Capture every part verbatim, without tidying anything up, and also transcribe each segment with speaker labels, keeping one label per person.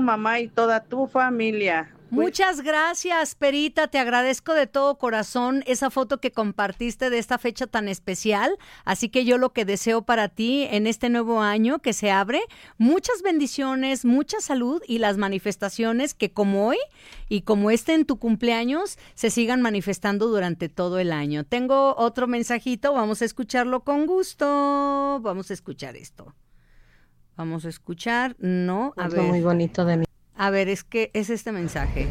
Speaker 1: mamá y toda tu familia.
Speaker 2: Muchas gracias, Perita, te agradezco de todo corazón esa foto que compartiste de esta fecha tan especial, así que yo lo que deseo para ti en este nuevo año que se abre, muchas bendiciones, mucha salud y las manifestaciones que como hoy y como este en tu cumpleaños se sigan manifestando durante todo el año. Tengo otro mensajito, vamos a escucharlo con gusto, vamos a escuchar esto. Vamos a escuchar, no, a ver.
Speaker 3: Muy bonito de mí.
Speaker 2: A ver, es que es este mensaje.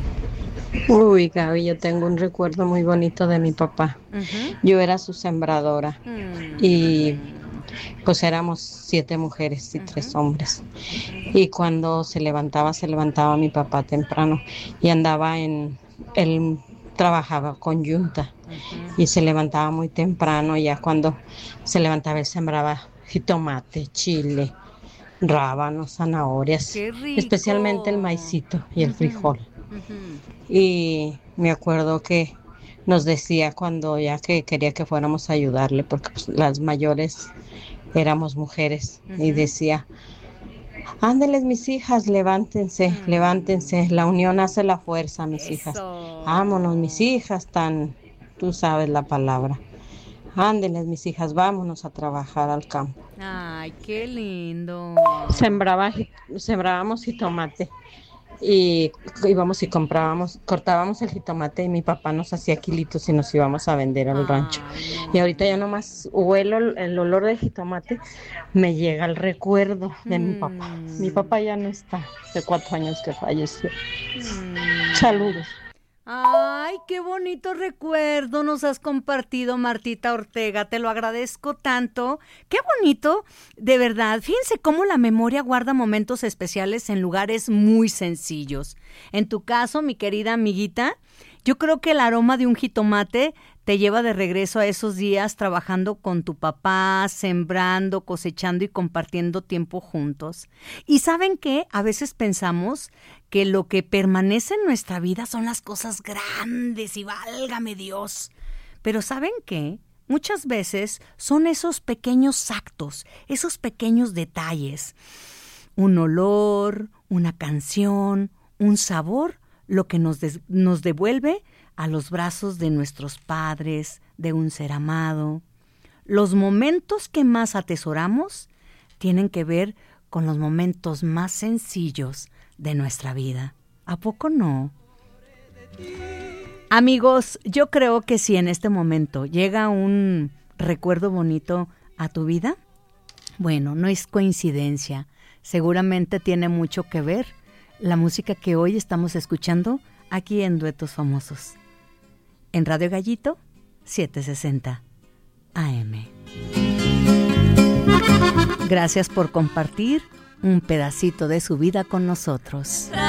Speaker 3: Uy, Gaby, yo tengo un recuerdo muy bonito de mi papá.
Speaker 2: Uh-huh.
Speaker 3: Yo era su sembradora
Speaker 2: Mm.
Speaker 3: y pues éramos siete mujeres y
Speaker 2: Uh-huh.
Speaker 3: tres hombres. Y cuando se levantaba, se levantaba mi papá temprano y andaba en, él trabajaba con yunta
Speaker 2: Uh-huh.
Speaker 3: y se levantaba muy temprano. Ya cuando se levantaba, él sembraba jitomate, chile, rábanos, zanahorias,
Speaker 2: ¡Qué rico!
Speaker 3: especialmente el maicito y el
Speaker 2: Uh-huh.
Speaker 3: frijol.
Speaker 2: Uh-huh.
Speaker 3: Y me acuerdo que nos decía cuando ya que quería que fuéramos a ayudarle, porque pues, las mayores éramos mujeres,
Speaker 2: Uh-huh.
Speaker 3: y decía, ándeles mis hijas, levántense,
Speaker 2: Uh-huh.
Speaker 3: levántense, la unión hace la fuerza, mis
Speaker 2: Eso.
Speaker 3: hijas. Vámonos, mis hijas, tan, tú sabes la palabra. Ándeles, mis hijas, vámonos a trabajar al campo.
Speaker 2: Ay, qué lindo.
Speaker 3: Sembraba, sembrábamos jitomate y íbamos y comprábamos, cortábamos el jitomate y mi papá nos hacía kilitos y nos íbamos a vender al
Speaker 2: Ay,
Speaker 3: rancho.
Speaker 2: no.
Speaker 3: Y ahorita ya nomás huelo el, el olor del jitomate, me llega el recuerdo de mi papá.
Speaker 2: Mm.
Speaker 3: Mi papá ya no está, hace cuatro años que falleció.
Speaker 2: Mm.
Speaker 3: Saludos.
Speaker 2: Ay, qué bonito recuerdo nos has compartido, Martita Ortega, te lo agradezco tanto. Qué bonito, de verdad. Fíjense cómo la memoria guarda momentos especiales en lugares muy sencillos. En tu caso, mi querida amiguita, yo creo que el aroma de un jitomate te lleva de regreso a esos días trabajando con tu papá, sembrando, cosechando y compartiendo tiempo juntos. Y ¿saben qué? A veces pensamos que lo que permanece en nuestra vida son las cosas grandes y válgame Dios. Pero ¿saben qué? Muchas veces son esos pequeños actos, esos pequeños detalles. Un olor, una canción, un sabor, lo que nos, des- nos devuelve a los brazos de nuestros padres, de un ser amado. Los momentos que más atesoramos tienen que ver con los momentos más sencillos de nuestra vida. ¿A poco no? Amigos, yo creo que si en este momento llega un recuerdo bonito a tu vida, bueno, no es coincidencia. Seguramente tiene mucho que ver la música que hoy estamos escuchando aquí en Duetos Famosos. En Radio Gallito, setecientos sesenta A M. Gracias por compartir un pedacito de su vida con nosotros.